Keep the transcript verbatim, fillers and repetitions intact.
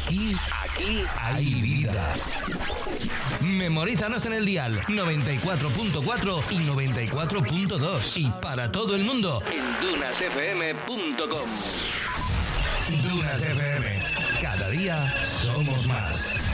Aquí, aquí hay vida. Memorízanos en el dial noventa y cuatro punto cuatro y noventa y cuatro punto dos y para todo el mundo en dunas f m punto com. Dunas F M. Cada día somos más.